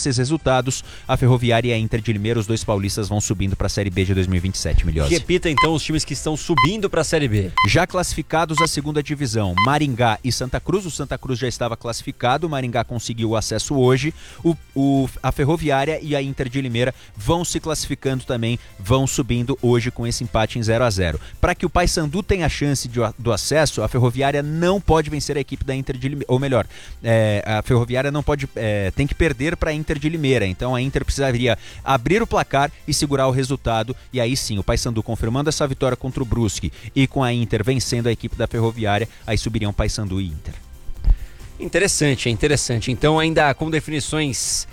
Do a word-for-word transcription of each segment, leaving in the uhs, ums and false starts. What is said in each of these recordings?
esses resultados, a Ferroviária e a Inter de Limeira, os dois paulistas, vão subindo para a Série B de dois mil e vinte e sete, Milhose. Repita então os times que estão subindo para a Série B. Já classificados à segunda divisão, Maringá e Santa Cruz. O Santa Cruz já estava classificado, o Maringá conseguiu o acesso hoje. O, o, a Ferroviária e a Inter de Limeira vão se classificando também, vão subindo hoje com esse empate em zero a zero. Para que o Paysandu tenha chance de, do acesso, a Ferroviária não pode vencer a equipe da Inter de Limeira, ou melhor, é, a Ferroviária não pode, é, tem que perder para a Inter de Limeira. Então a Inter precisaria abrir o placar e segurar o resultado, e aí sim, o Paysandu confirmando essa vitória contra o Brusque e com a Inter vencendo a equipe da Ferroviária, aí subiriam Paysandu e Inter. Interessante, é interessante. Então ainda com definições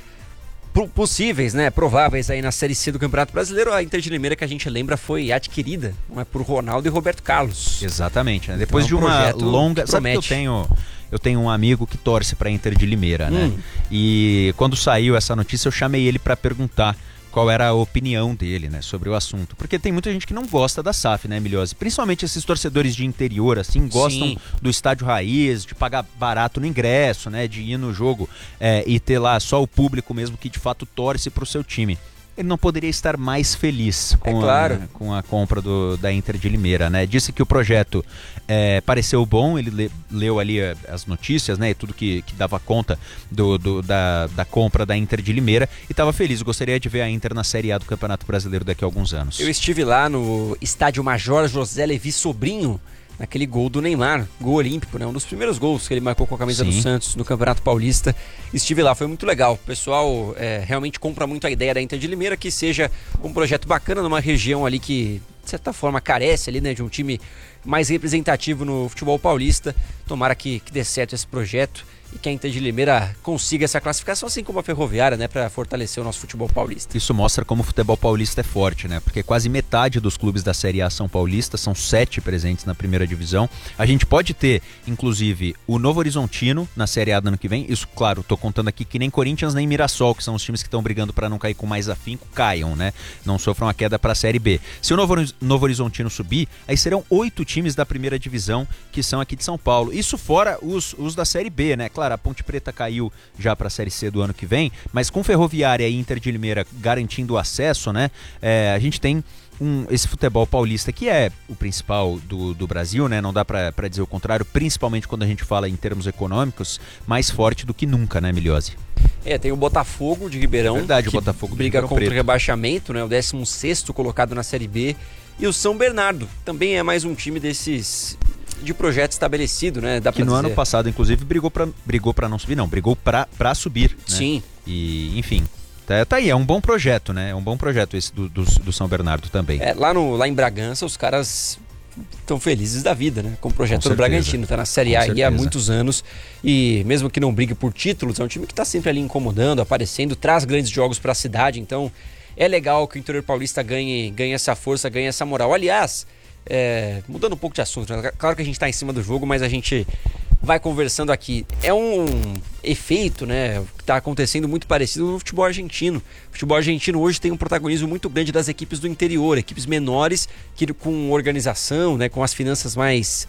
possíveis, né, prováveis aí na Série C do Campeonato Brasileiro, a Inter de Limeira, que a gente lembra, foi adquirida, não é, por Ronaldo e Roberto Carlos. Exatamente, né? Depois então, de uma um longa... Sabe que eu tenho... Eu tenho um amigo que torce para a Inter de Limeira, né? Hum. E quando saiu essa notícia, eu chamei ele para perguntar qual era a opinião dele, né, sobre o assunto. Porque tem muita gente que não gosta da S A F, né, Milhose? Principalmente esses torcedores de interior, assim, gostam Sim. do estádio raiz, de pagar barato no ingresso, né, de ir no jogo é, e ter lá só o público mesmo que de fato torce pro seu time. Ele não poderia estar mais feliz com, é claro. a, com a compra do, da Inter de Limeira, né? Disse que o projeto é, pareceu bom, ele le, leu ali as notícias, né? E tudo que, que dava conta do, do, da, da compra da Inter de Limeira e estava feliz. Gostaria de ver a Inter na Série A do Campeonato Brasileiro daqui a alguns anos. Eu estive lá no estádio Major José Levi Sobrinho, naquele gol do Neymar, gol olímpico, né? Um dos primeiros gols que ele marcou com a camisa Sim. do Santos no Campeonato Paulista. Estive lá, foi muito legal. O pessoal é, realmente compra muito a ideia da Inter de Limeira, que seja um projeto bacana numa região ali que, de certa forma, carece ali, né, de um time mais representativo no futebol paulista. Tomara que, que dê certo esse projeto e que a Inter de Limeira consiga essa classificação, assim como a Ferroviária, né, para fortalecer o nosso futebol paulista. Isso mostra como o futebol paulista é forte, né? Porque quase metade dos clubes da Série A são paulistas, são sete presentes na primeira divisão. A gente pode ter, inclusive, o Novo Horizontino na Série A do ano que vem. Isso, claro, tô contando aqui que nem Corinthians nem Mirassol, que são os times que estão brigando para não cair com mais afinco, caiam, né? Não sofram a queda para a Série B. Se o Novo, Novo Horizontino subir, aí serão oito times da primeira divisão que são aqui de São Paulo. Isso fora os, os da Série B, né? Claro, a Ponte Preta caiu já para a Série C do ano que vem, mas com Ferroviária e Inter de Limeira garantindo o acesso, né? É, a gente tem um, esse futebol paulista que é o principal do, do Brasil, né? Não dá para dizer o contrário, principalmente quando a gente fala em termos econômicos, mais forte do que nunca, né, Milhose? É, tem o Botafogo de Ribeirão, Verdade, que o Botafogo briga de contra Preto. o rebaixamento, né? O décimo sexto colocado na Série B. E o São Bernardo também é mais um time desses de projeto estabelecido, né? Dá que pra no dizer. ano passado, inclusive, brigou para brigou para não subir, não, brigou para para subir, né? Sim. E, enfim, tá, tá aí, é um bom projeto, né? É um bom projeto esse do, do, do São Bernardo também. É, lá, no, lá em Bragança, os caras estão felizes da vida, né? Com o projeto Com do certeza. Bragantino, tá na Série Com A aí há certeza. muitos anos e mesmo que não brigue por títulos, é um time que tá sempre ali incomodando, aparecendo, traz grandes jogos para a cidade, então é legal que o interior paulista ganhe, ganhe essa força, ganhe essa moral. Aliás, é, mudando um pouco de assunto, né? Claro que a gente tá em cima do jogo, mas a gente vai conversando aqui. É um efeito, né, que tá acontecendo muito parecido no futebol argentino. O futebol argentino hoje tem um protagonismo muito grande das equipes do interior, equipes menores que com organização, né, com as finanças mais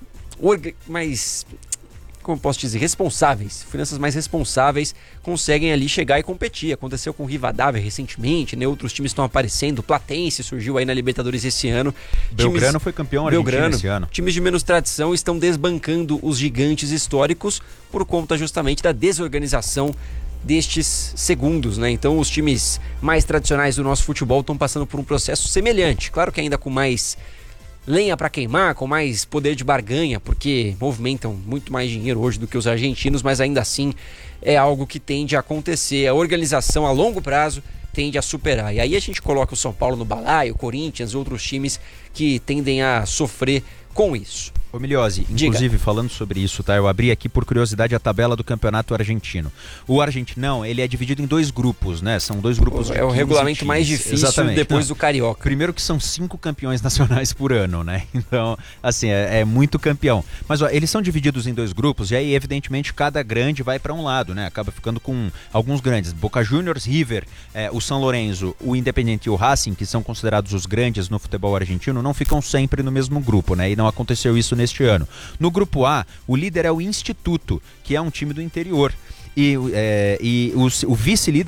orga, mais como eu posso dizer, responsáveis, finanças mais responsáveis, conseguem ali chegar e competir. Aconteceu com o Rivadavia recentemente, né? Outros times estão aparecendo, Platense surgiu aí na Libertadores esse ano. Belgrano times, foi campeão argentino Belgrano, esse ano. Times de menos tradição estão desbancando os gigantes históricos por conta justamente da desorganização destes segundos, né? Então os times mais tradicionais do nosso futebol estão passando por um processo semelhante, claro que ainda com mais lenha para queimar, com mais poder de barganha, porque movimentam muito mais dinheiro hoje do que os argentinos, mas ainda assim é algo que tende a acontecer. A organização a longo prazo tende a superar. E aí a gente coloca o São Paulo no balaio, o Corinthians, outros times que tendem a sofrer com isso. Ô Milhose, inclusive Diga. falando sobre isso, tá? Eu abri aqui por curiosidade a tabela do campeonato argentino. O argentinão, ele é dividido em dois grupos, né? São dois grupos. É o regulamento times. mais difícil Exatamente. depois Não. do Carioca. Primeiro que são cinco campeões nacionais por ano, né? Então, assim, é, é muito campeão. Mas, ó, eles são divididos em dois grupos e aí, evidentemente, cada grande vai para um lado, né? Acaba ficando com alguns grandes. Boca Juniors, River, é, o São Lourenço, o Independiente e o Racing, que são considerados os grandes no futebol argentino, não ficam sempre no mesmo grupo, né? E não aconteceu isso neste ano. No grupo A, o líder é o Instituto, que é um time do interior. E, é, e o, o vice-líder